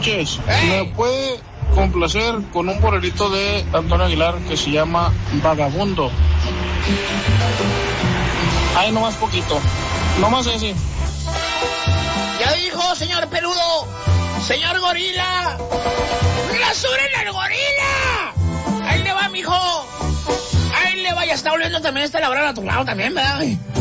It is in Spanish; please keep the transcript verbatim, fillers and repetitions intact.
noches. ¡Ey! ¿Me puede complacer con un bolerito de Antonio Aguilar que se llama Vagabundo? Ay, nomás poquito. Nomás ese. Ya dijo, señor peludo. Señor gorila. ¡Rasuren al gorila! Ahí le va, mijo. Ahí le va, ya está volviendo también esta labrada a tu lado también, ¿verdad?